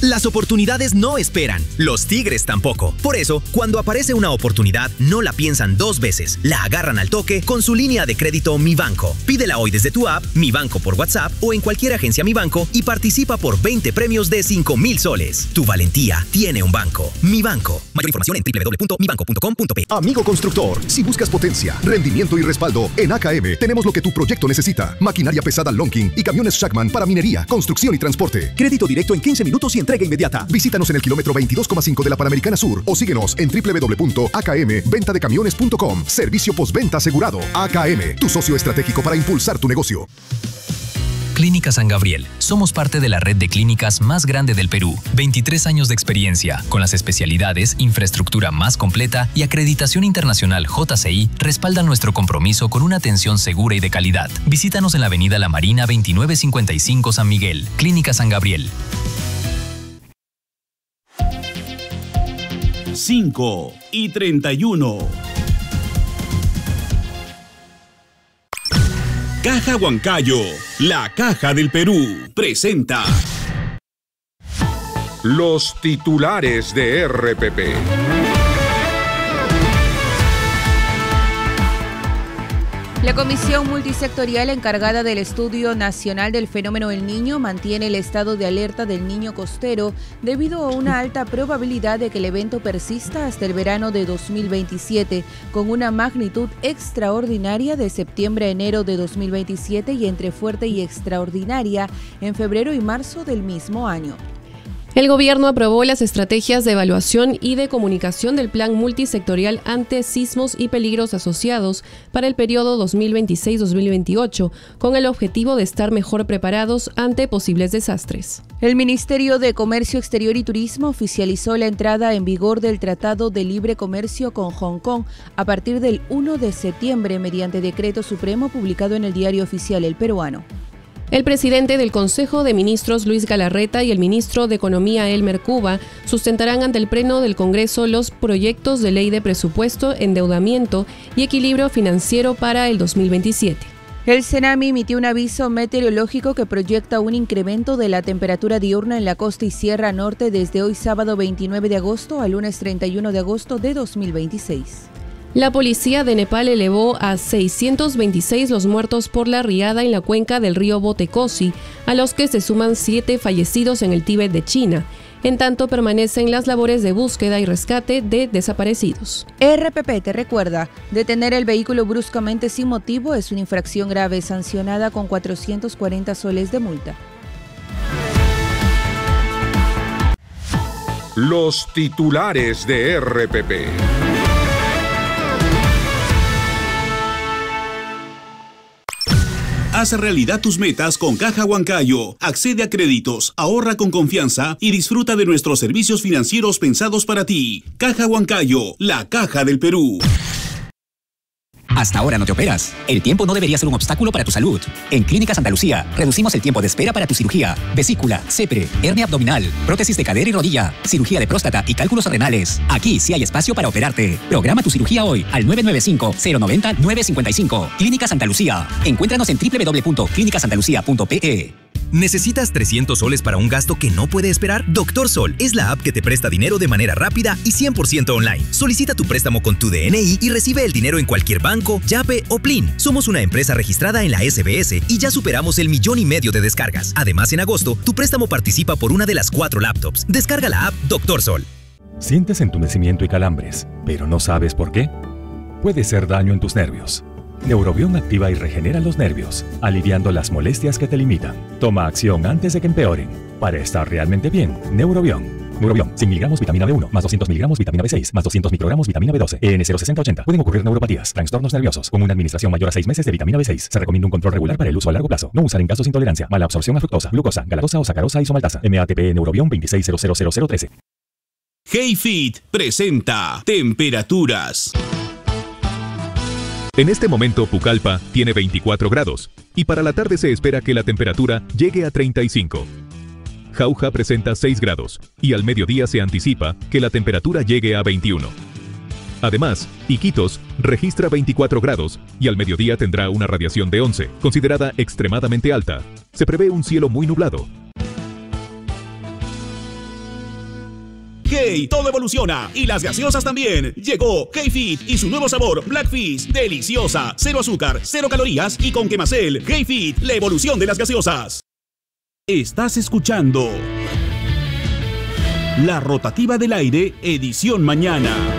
Las oportunidades no esperan, los tigres tampoco. Por eso, cuando aparece una oportunidad, no la piensan dos veces, la agarran al toque con su línea de crédito Mi Banco. Pídela hoy desde tu app, Mi Banco por WhatsApp o en cualquier agencia Mi Banco y participa por 20 premios de 5,000 soles. Tu valentía tiene un banco. Mi Banco. Mayor información en www.mibanco.com.pe. Amigo constructor, si buscas potencia, rendimiento y respaldo, en AKM tenemos lo que tu proyecto necesita. Maquinaria pesada Lonking y camiones Shackman para minería, construcción y transporte. Crédito directo en 15 minutos y entrega inmediata. Visítanos en el kilómetro 22,5 de la Panamericana Sur o síguenos en www.akmventadecamiones.com. Servicio postventa asegurado. AKM, tu socio estratégico para impulsar tu negocio. Clínica San Gabriel. Somos parte de la red de clínicas más grande del Perú. 23 años de experiencia, con las especialidades, infraestructura más completa y acreditación internacional JCI respaldan nuestro compromiso con una atención segura y de calidad. Visítanos en la avenida La Marina 2955 San Miguel. Clínica San Gabriel. 5:31. Caja Huancayo, la Caja del Perú, presenta los titulares de RPP. La Comisión Multisectorial encargada del Estudio Nacional del Fenómeno El Niño mantiene el estado de alerta del niño costero debido a una alta probabilidad de que el evento persista hasta el verano de 2027, con una magnitud extraordinaria de septiembre a enero de 2027 y entre fuerte y extraordinaria en febrero y marzo del mismo año. El gobierno aprobó las estrategias de evaluación y de comunicación del Plan Multisectorial ante Sismos y Peligros Asociados para el periodo 2026-2028, con el objetivo de estar mejor preparados ante posibles desastres. El Ministerio de Comercio Exterior y Turismo oficializó la entrada en vigor del Tratado de Libre Comercio con Hong Kong a partir del 1 de septiembre mediante decreto supremo publicado en el Diario Oficial El Peruano. El presidente del Consejo de Ministros, Luis Galarreta, y el ministro de Economía, Elmer Cuba, sustentarán ante el Pleno del Congreso los proyectos de ley de presupuesto, endeudamiento y equilibrio financiero para el 2027. El CENAMI emitió un aviso meteorológico que proyecta un incremento de la temperatura diurna en la costa y sierra norte desde hoy sábado 29 de agosto al lunes 31 de agosto de 2026. La policía de Nepal elevó a 626 los muertos por la riada en la cuenca del río Botecosi, a los que se suman 7 fallecidos en el Tíbet de China. En tanto, permanecen las labores de búsqueda y rescate de desaparecidos. RPP te recuerda, detener el vehículo bruscamente sin motivo es una infracción grave sancionada con 440 soles de multa. Los titulares de RPP. Haz realidad tus metas con Caja Huancayo. Accede a créditos, ahorra con confianza y disfruta de nuestros servicios financieros pensados para ti. Caja Huancayo, la Caja del Perú. Hasta ahora no te operas. El tiempo no debería ser un obstáculo para tu salud. En Clínica Santa Lucía reducimos el tiempo de espera para tu cirugía, vesícula, CEPRE, hernia abdominal, prótesis de cadera y rodilla, cirugía de próstata y cálculos renales. Aquí sí hay espacio para operarte. Programa tu cirugía hoy al 995-090-955. Clínica Santa Lucía. Encuéntranos en www.clinicasantalucia.pe. ¿Necesitas 300 soles para un gasto que no puede esperar? Doctor Sol es la app que te presta dinero de manera rápida y 100% online. Solicita tu préstamo con tu DNI y recibe el dinero en cualquier banco, Yape o Plin. Somos una empresa registrada en la SBS y ya superamos el 1,5 millones de descargas. Además, en agosto, tu préstamo participa por una de las 4 laptops. Descarga la app Doctor Sol. Sientes entumecimiento y calambres, pero no sabes por qué. Puede ser daño en tus nervios. Neurobión activa y regenera los nervios, aliviando las molestias que te limitan. Toma acción antes de que empeoren. Para estar realmente bien, Neurobión. Neurobión, 100 miligramos vitamina B1, más 200 miligramos vitamina B6, más 200 microgramos vitamina B12, EN06080. Pueden ocurrir neuropatías, trastornos nerviosos. Con una administración mayor a 6 meses de vitamina B6, se recomienda un control regular para el uso a largo plazo. No usar en casos de intolerancia, mala absorción a fructosa, glucosa, galactosa o sacarosa isomaltasa. MATP Neurobión 26000013. Hey Fit presenta Temperaturas. En este momento Pucallpa tiene 24 grados y para la tarde se espera que la temperatura llegue a 35. Jauja presenta 6 grados y al mediodía se anticipa que la temperatura llegue a 21. Además, Iquitos registra 24 grados y al mediodía tendrá una radiación de 11, considerada extremadamente alta. Se prevé un cielo muy nublado. Hey, todo evoluciona y las gaseosas también. Llegó Hey Fit y su nuevo sabor Black Fizz, deliciosa, 0 azúcar, 0 calorías y con Quemacel. Hey Fit, la evolución de las gaseosas. Estás escuchando La Rotativa del Aire, edición mañana.